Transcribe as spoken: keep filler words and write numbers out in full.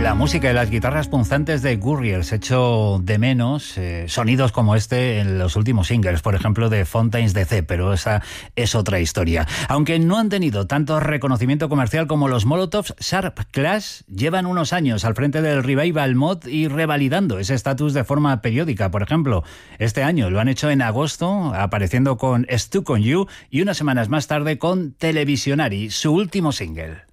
La música y las guitarras punzantes de Gurriels echo de menos eh, sonidos como este en los últimos singles, por ejemplo de Fontaines D C, pero esa es otra historia. Aunque no han tenido tanto reconocimiento comercial como los Molotovs, Sharp Clash llevan unos años al frente del revival mod y revalidando ese estatus de forma periódica. Por ejemplo, este año lo han hecho en agosto, apareciendo con Stuck on You, y unas semanas más tarde con Televisionary, su último single.